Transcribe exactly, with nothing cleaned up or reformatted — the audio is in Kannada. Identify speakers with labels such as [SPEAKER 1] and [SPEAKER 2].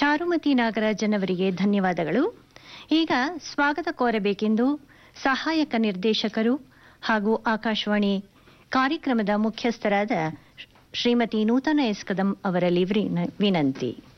[SPEAKER 1] ಚಾರುಮತಿ ನಾಗರಾಜನ್ ಅವರಿಗೆ ಧನ್ಯವಾದಗಳು. ಈಗ ಸ್ವಾಗತ ಕೋರಬೇಕೆಂದು ಸಹಾಯಕ ನಿರ್ದೇಶಕರು ಹಾಗೂ ಆಕಾಶವಾಣಿ ಕಾರ್ಯಕ್ರಮದ ಮುಖ್ಯಸ್ಥರಾದ ಶ್ರೀಮತಿ ನೂತನ ಎಸ್ ಕದಂ ಅವರಲ್ಲಿ ವಿನಂತಿ.